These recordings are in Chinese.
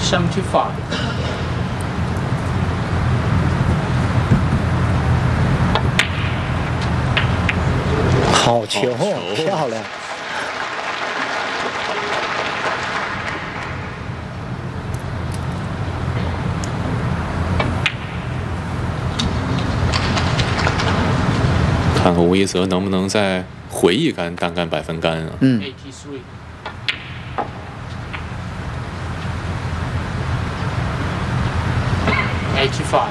75. 好球，漂亮！ 看看吴一泽能不能再回一杆单杆百分杆啊 83. 85.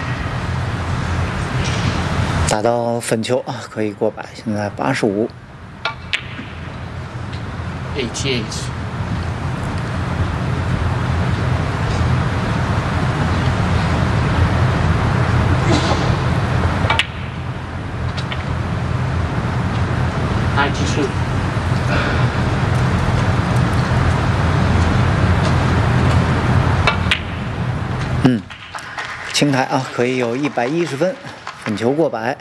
打到粉球啊，可以过百，现在85。 88. 92. 青台啊，可以有110分，粉球过百。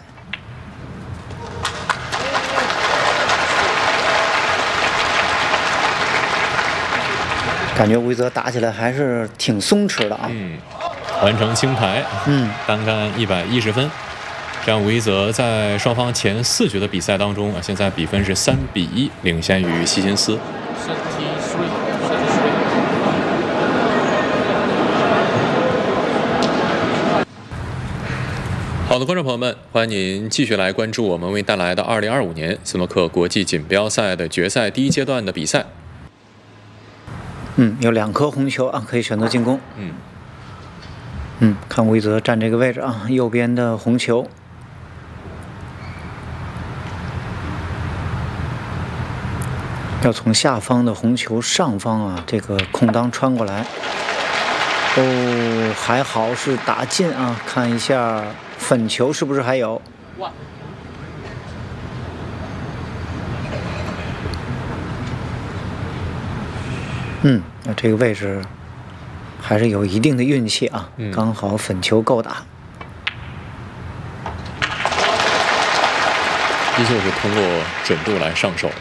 感觉吴一泽打起来还是挺松弛的啊。 完成青台，单杆110分。这样吴一泽在双方前4局的比赛当中啊，现在比分是3-1，领先于希金斯。好的，观众朋友们，欢迎您继续来关注我们为带来的2025年斯诺克国际锦标赛的决赛第1阶段的比赛。 有2颗红球啊，可以选择进攻。看吴一泽站这个位置啊，右边的红球。要从下方的红球上方啊，这个空当穿过来。还好是打进啊！看一下粉球是不是还有？那这个位置还是有一定的运气啊，刚好粉球够打。 依旧是通过准度来上手。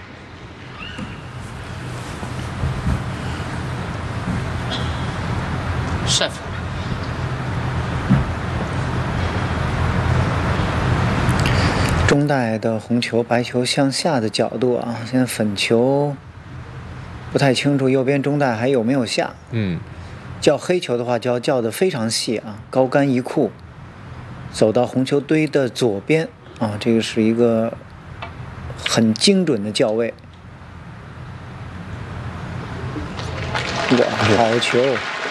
7. 中带的红球，白球向下的角度啊，现在粉球不太清楚右边中带还有没有下。叫黑球的话就要叫得非常细啊，高杆一库，走到红球堆的左边啊，这个是一个很精准的叫位。哇，好球！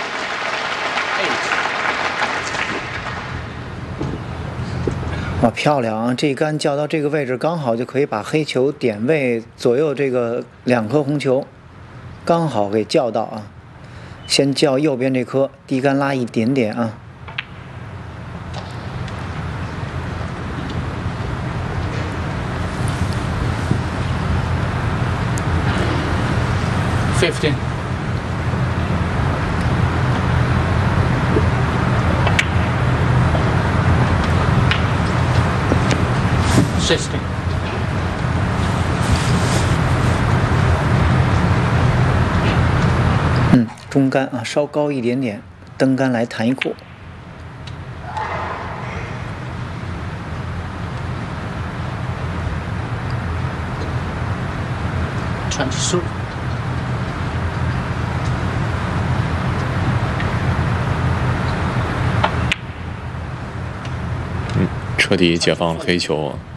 哇，漂亮啊！这一杆叫到这个位置，刚好就可以把黑球点位左右这个2颗红球，刚好给叫到啊。先叫右边这颗，低杆拉一点点啊。 15. 16. 中杆啊，稍高一点点，登杆来弹一库。 23. 彻底解放了黑球啊！